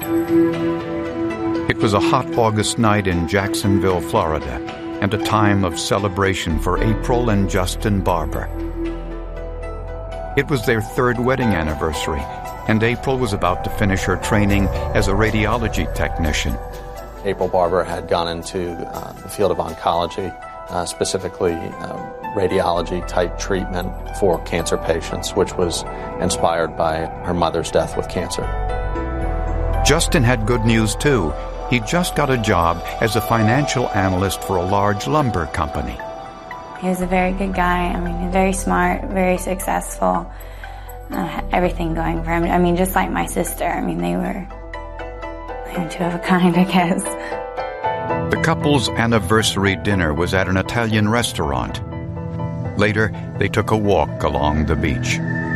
It was a hot August night in Jacksonville, Florida, and a time of celebration for April and Justin Barber. It was their third wedding anniversary, and April was about to finish her training as a radiology technician. April Barber had gone into the field of oncology, specifically radiology-type treatment for cancer patients, which was inspired by her mother's death with cancer. Justin had good news, too. He just got a job as a financial analyst for a large lumber company. He was a very good guy. Very smart, very successful. Everything going for him. Just like my sister. They were two of a kind, I guess. The couple's anniversary dinner was at an Italian restaurant. Later, they took a walk along the beach.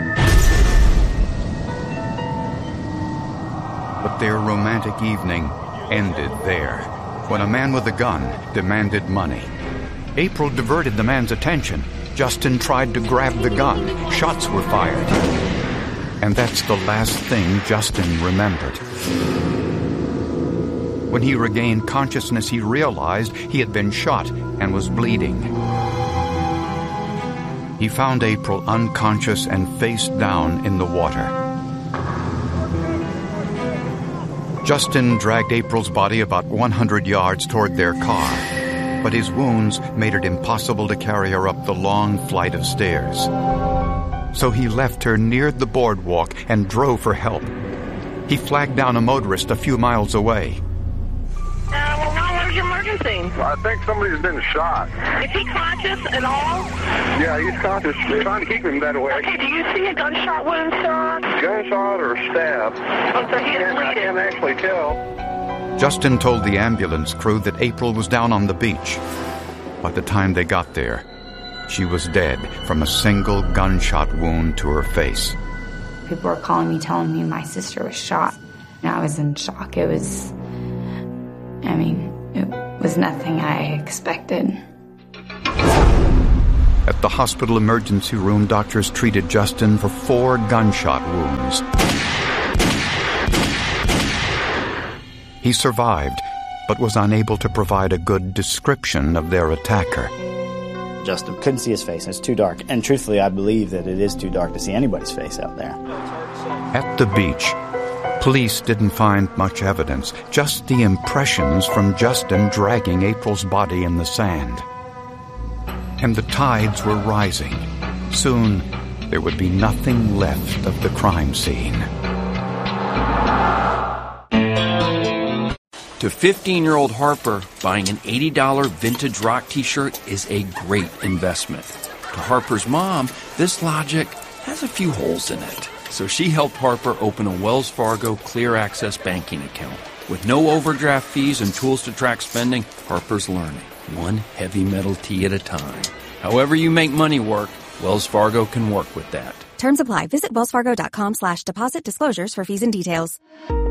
But their romantic evening ended there, when a man with a gun demanded money. April diverted the man's attention. Justin tried to grab the gun. Shots were fired. And that's the last thing Justin remembered. When he regained consciousness, he realized he had been shot and was bleeding. He found April unconscious and face down in the water. Justin dragged April's body about 100 yards toward their car, but his wounds made it impossible to carry her up the long flight of stairs. So he left her near the boardwalk and drove for help. He flagged down a motorist a few miles away. What was your emergency? I think somebody's been shot. Is he conscious at all? Yeah, he's conscious. They're trying to keep him that way. Okay, do you see a gunshot wound, sir? Gunshot or stab? Oh, so he is bleeding. I can't actually tell. Justin told the ambulance crew that April was down on the beach. By the time they got there, she was dead from a single gunshot wound to her face. People were calling me, telling me my sister was shot. And I was in shock. It was nothing I expected. At the hospital emergency room, doctors treated Justin for 4 gunshot wounds. He survived, but was unable to provide a good description of their attacker. Justin couldn't see his face. It's too dark. And truthfully, I believe that it is too dark to see anybody's face out there. At the beach, police didn't find much evidence, just the impressions from Justin dragging April's body in the sand. And the tides were rising. Soon, there would be nothing left of the crime scene. To 15-year-old Harper, buying an $80 vintage rock t-shirt is a great investment. To Harper's mom, this logic has a few holes in it. So she helped Harper open a Wells Fargo Clear Access banking account. With no overdraft fees and tools to track spending, Harper's learning, one heavy metal tee at a time. However you make money work, Wells Fargo can work with that. Terms apply. Visit wellsfargo.com/deposit disclosures for fees and details.